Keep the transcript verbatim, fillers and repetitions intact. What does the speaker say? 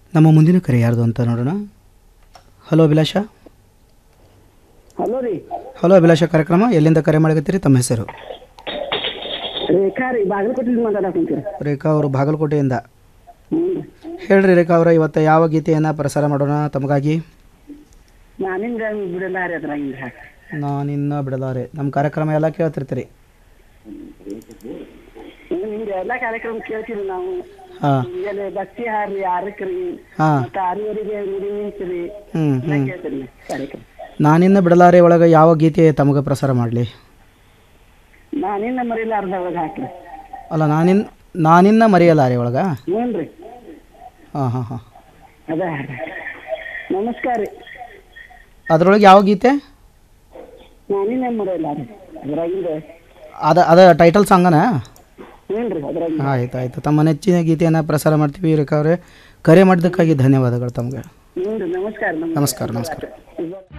ನಮ್ಮ ಮುಂದಿನ ಕರೆ ಯಾರ್ದು ಅಂತ ನೋಡೋಣ. ಹಲೋ ಅಭಿಲಾಷ. ಹಲೋ ರೀ. ಹಲೋ ಅಭಿಲಾಷ ಕಾರ್ಯಕ್ರಮ. ಎಲ್ಲಿಂದ ಕರೆ ಮಾಡಕತ್ತೀರಿ? ತಮ್ಮ ಹೆಸರು? ರೇಖಾ ರೀ, ಬಾಗಲಕೋಟೆಯಿಂದ ಮಾತಾಡಕಂತೀರಿ. ರೇಖಾ ಅವರು ಬಾಗಲಕೋಟೆಯಿಂದ. ಹ್ಞೂ ಹೇಳ್ರಿ ರೇಖಾ ಅವರ, ಇವತ್ತು ಯಾವ ಗೀತೆಯನ್ನು ಪ್ರಸಾರ ಮಾಡೋಣ ತಮಗಾಗಿ? ನಾನಿಂದ ಬಿಡಲಾರಿ ಅದ್ರಾಗಿಂದ ಹಾಕಿ. ನಾನಿನ್ನ ಬಿಡಲಾರೆ. ನಮ್ಮ ಕಾರ್ಯಕ್ರಮ ಎಲ್ಲ ಕೇಳ್ತಿರ್ತೀರಿ? ನಿಮ್ಗೆ ಎಲ್ಲ ಕಾರ್ಯಕ್ರಮ ಕೇಳ್ತೀವಿ ನಾವು. ಹಾಂ ಈಗಲೇ ಭಕ್ತಿ ಹಾರ್ರಿ, ಆರಕ್ರಿ, ಹಾಂ ಮತ್ತೆ ಆರೂವರೆಗೆ ನುಡಿ ನಿಂತ್ರಿ, ಹ್ಞೂ ಎಲ್ಲ ಹ್ಞೂ ಕೇಳ್ತೀರಿ ಕಾರ್ಯಕ್ರಮ. ನಾನಿನ್ನ ಬಿಡಲಾರೆ ಒಳಗೆ ಯಾವ ಗೀತೆ ತಮಗೆ ಪ್ರಸಾರ ಮಾಡಲಿ? ನಾನಿನ್ನ ಮರಿಲಾರ್ದವಾಗ ಹಾಕ್ರಿ. ಅಲ್ಲ, ನಾನಿನ್ ನಾನಿನ್ನ ಮರೆಯಲಾರೆ ಒಳಗೆ. ಹ್ಞೂ ರೀ, ಹಾಂ ಹಾಂ ಹಾಂ ಅದ ನಮಸ್ಕಾರ ರೀ. ಅದರೊಳಗೆ ಯಾವ ಗೀತೆ? ನಾನಿನ್ನ ಮರೆಯಲಾರಿ ಅದ್ರಾಗಿಂದ. ಅದ ಅದ ಟೈಟಲ್ ಸಾಂಗನಾ? ಹ್ಞೂ ರೀ, ಅದ್ರಾಗಿಂದ. ಆಯ್ತು ಆಯಿತು. ತಮ್ಮ ನೆಚ್ಚಿನ ಗೀತೆಯನ್ನು ಪ್ರಸಾರ ಮಾಡ್ತೀವಿ ರೇಖಾ ಅವರೇ. ಕರೆ ಮಾಡಿದ್ದಕ್ಕಾಗಿ ಧನ್ಯವಾದಗಳು ತಮಗೆ. ಹ್ಞೂ ರೀ, ನಮಸ್ಕಾರ. ನಮಸ್ಕಾರ ನಮಸ್ಕಾರ.